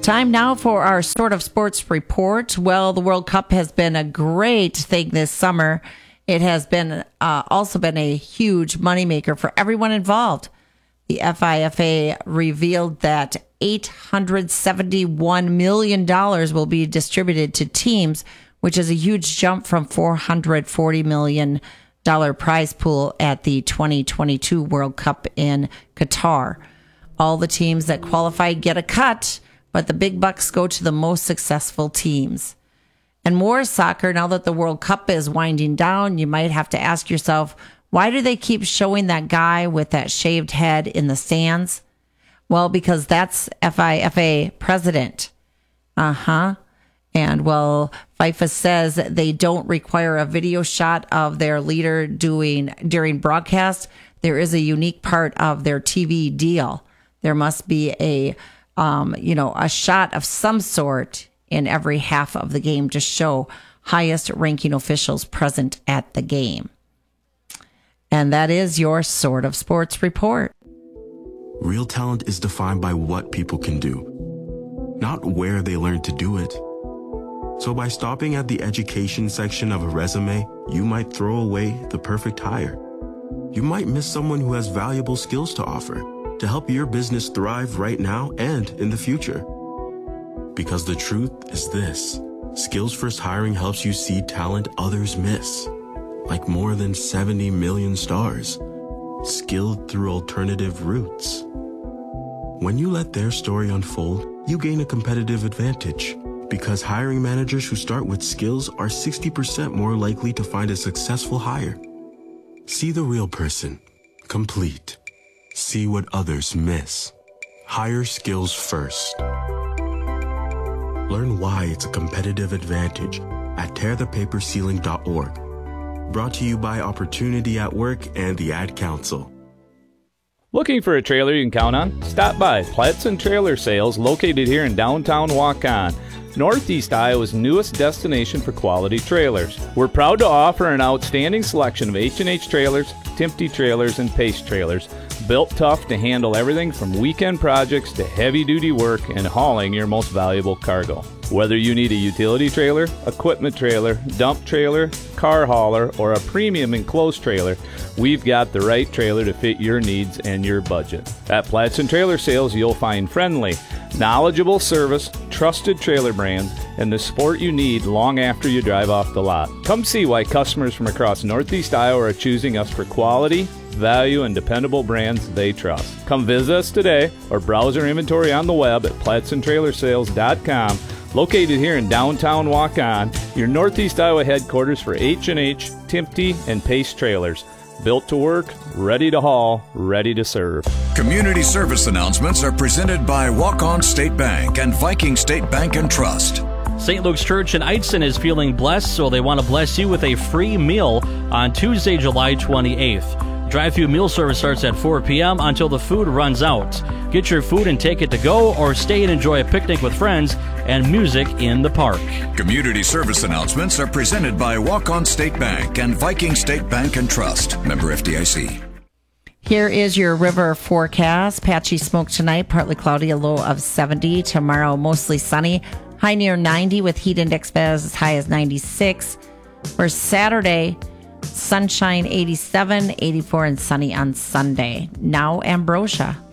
Time now for our sort of sports report. Well, the World Cup has been a great thing this summer. It has been also been a huge moneymaker for everyone involved. The FIFA revealed that $871 million will be distributed to teams, which is a huge jump from $440 million prize pool at the 2022 World Cup in Qatar. All the teams that qualify get a cut, but the big bucks go to the most successful teams. And more soccer, now that the World Cup is winding down, you might have to ask yourself, why do they keep showing that guy with that shaved head in the stands? Well, because that's FIFA president. And well, FIFA says they don't require a video shot of their leader during broadcast. There is a unique part of their TV deal. There must be a shot of some sort in every half of the game to show highest ranking officials present at the game. And that is your sort of sports report. Real talent is defined by what people can do, not where they learn to do it. So by stopping at the education section of a resume, you might throw away the perfect hire. You might miss someone who has valuable skills to offer to help your business thrive right now and in the future. Because the truth is this: Skills First Hiring helps you see talent others miss, like more than 70 million stars, skilled through alternative routes. When you let their story unfold, you gain a competitive advantage, because hiring managers who start with skills are 60% more likely to find a successful hire. See the real person, complete. See what others miss. Hire skills first. Learn why it's a competitive advantage at tearthepaperceiling.org. Brought to you by Opportunity at Work and the Ad Council. Looking for a trailer you can count on? Stop by Platson Trailer Sales, located here in downtown Waukon, Northeast Iowa's newest destination for quality trailers. We're proud to offer an outstanding selection of H&H trailers, Timpte trailers, and Pace trailers, built tough to handle everything from weekend projects to heavy-duty work and hauling your most valuable cargo. Whether you need a utility trailer, equipment trailer, dump trailer, car hauler, or a premium enclosed trailer, we've got the right trailer to fit your needs and your budget. At Platson Trailer Sales, you'll find friendly, knowledgeable service, trusted trailer brands, and the support you need long after you drive off the lot. Come see why customers from across Northeast Iowa are choosing us for quality, value, and dependable brands they trust. Come visit us today or browse our inventory on the web at PlatsonTrailerSales.com. Located here in downtown Waukon, your Northeast Iowa headquarters for H&H, Timpte, and Pace trailers. Built to work, ready to haul, ready to serve. Community service announcements are presented by Waukon State Bank and Viking State Bank and Trust. St. Luke's Church in Eitzen is feeling blessed, so they want to bless you with a free meal on Tuesday, July 28th. Drive-thru meal service starts at 4 p.m. until the food runs out. Get your food and take it to go, or stay and enjoy a picnic with friends and music in the park. Community service announcements are presented by Waukon State Bank and Viking State Bank and Trust. Member FDIC. Here is your river forecast. Patchy smoke tonight, partly cloudy, a low of 70. Tomorrow, mostly sunny, high near 90 with heat index as high as 96. For Saturday, sunshine 87, 84, and sunny on Sunday. Now Ambrosia.